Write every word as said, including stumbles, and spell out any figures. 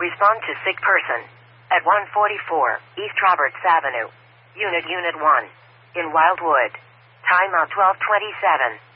Respond to sick person. At one forty-four East Roberts Avenue. Unit Unit one. In Wildwood. Time out twelve twenty-seven.